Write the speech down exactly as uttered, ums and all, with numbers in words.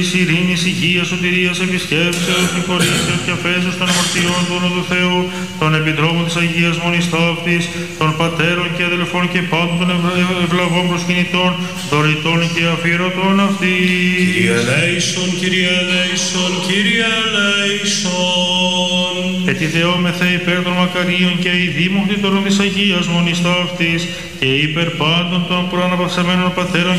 Της ειρήνης, υγείας, σωτηρίας, επισκέψεως, συγχωρήσεως και αφέσεως των αμαρτιών του όνου του Θεού, των επιτρόπων της Αγίας Μονής Ταύτης, των πατέρων και αδελφών και πάντων των ευλαβών προσκυνητών, δωρητών και αφιερωτών αυτής. Κύριε ελέησον, Κύριε ελέησον, Κύριε ελέησον. Ετιδεόμεθα υπέρ των μακαρίων και ειδήμων κτητόρων της Αγίας Μονής Ταύτης και υπέρ πάντων των προαναπαυσαμένων πατέρων